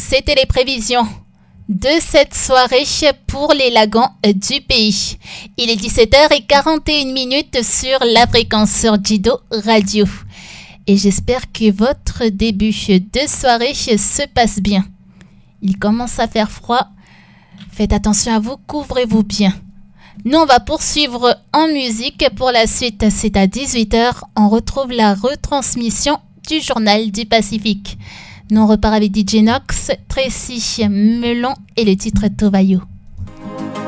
c'était les prévisions de cette soirée pour les lagons du pays. Il est 17h41 sur la fréquence sur Jido Radio. Et j'espère que votre début de soirée se passe bien. Il commence à faire froid. Faites attention à vous, couvrez-vous bien. Nous, on va poursuivre en musique. Pour la suite, c'est à 18h. On retrouve la retransmission du Journal du Pacifique. Nous, on repart avec DJ Nox, Tracy Melon et le titre Tovayo.